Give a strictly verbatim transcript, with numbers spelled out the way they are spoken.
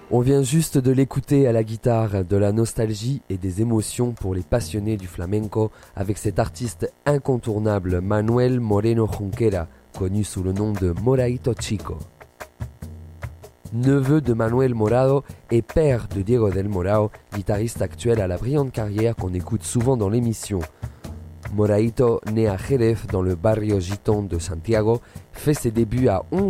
On vient juste de l'écouter à la guitare, de la nostalgie et des émotions pour les passionnés du flamenco avec cet artiste incontournable Manuel Moreno Junquera, connu sous le nom de Moraito Chico. Neveu de Manuel Morado et père de Diego del Morao, guitariste actuel à la brillante carrière qu'on écoute souvent dans l'émission. Moraito, né à Jerez dans le barrio giton de Santiago, fait ses débuts à onze